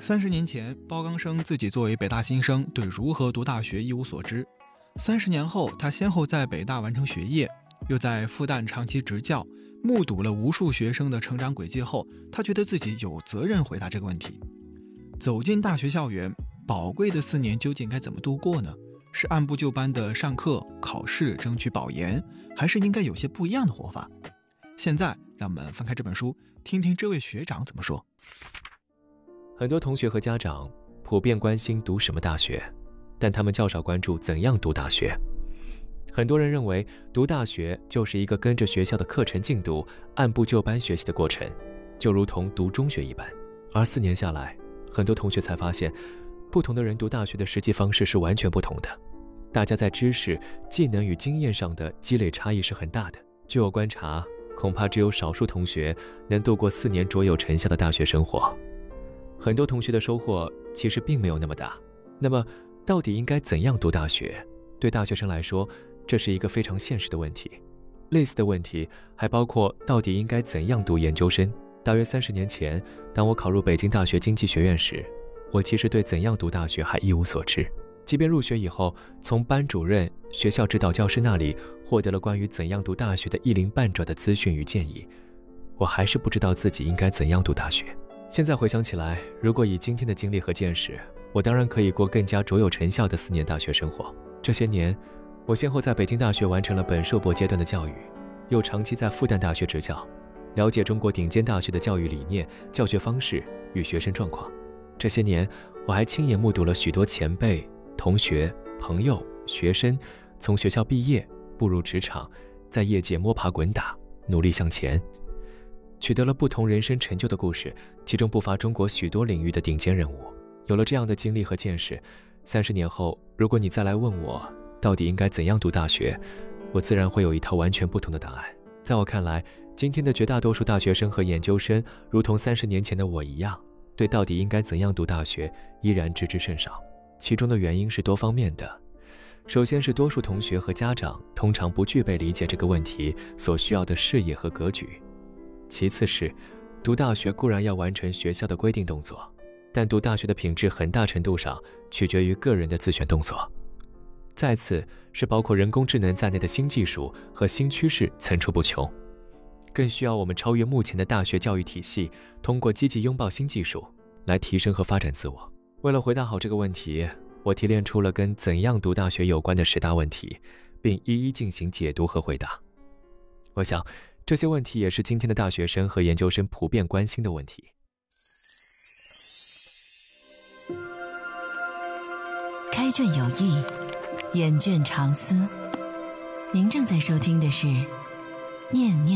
30年前，包钢生自己作为北大新生，对如何读大学一无所知。30年后，他先后在北大完成学业，又在复旦长期执教，目睹了无数学生的成长轨迹后，他觉得自己有责任回答这个问题。走进大学校园，宝贵的4年究竟该怎么度过呢？是按部就班的上课、考试，争取保研，还是应该有些不一样的活法？现在，让我们翻开这本书，听听这位学长怎么说。 很多同学和家长普遍关心读什么大学，但他们较少关注怎样读大学。很多人认为读大学就是一个跟着学校的课程进度按部就班学习的过程，就如同读中学一般。而4年下来，很多同学才发现，不同的人读大学的实际方式是完全不同的。大家在知识、技能与经验上的积累差异是很大的。据我观察，恐怕只有少数同学能度过4年卓有成效的大学生活。很多同学的收获其实并没有那么大。那么，到底应该怎样读大学？对大学生来说，这是一个非常现实的问题。类似的问题还包括到底应该怎样读研究生。大约30年前，当我考入北京大学经济学院时，我其实对怎样读大学还一无所知。即便入学以后，从班主任、学校指导教师那里获得了关于怎样读大学的一鳞半爪的资讯与建议，我还是不知道自己应该怎样读大学。现在回想起来，如果以今天的经历和见识，我当然可以过更加卓有成效的4年大学生活。这些年，我先后在北京大学完成了本硕博阶段的教育，又长期在复旦大学执教，了解中国顶尖大学的教育理念、教学方式与学生状况。这些年，我还亲眼目睹了许多前辈、同学、朋友、学生从学校毕业，步入职场，在业界摸爬滚打，努力向前，取得了不同人生成就的故事，其中不乏中国许多领域的顶尖人物。有了这样的经历和见识，30年后，如果你再来问我到底应该怎样读大学，我自然会有一套完全不同的答案。在我看来，今天的绝大多数大学生和研究生，如同30年前的我一样，对到底应该怎样读大学依然知之甚少。其中的原因是多方面的。首先是多数同学和家长通常不具备理解这个问题所需要的视野和格局。其次是，读大学固然要完成学校的规定动作，但读大学的品质很大程度上取决于个人的自选动作。再次是包括人工智能在内的新技术和新趋势层出不穷，更需要我们超越目前的大学教育体系，通过积极拥抱新技术来提升和发展自我。为了回答好这个问题，我提炼出了跟怎样读大学有关的10大问题，并一一进行解读和回答。我想，这些问题也是今天的大学生和研究生普遍关心的问题。 开卷有益，远卷长思。您正在收听的是念念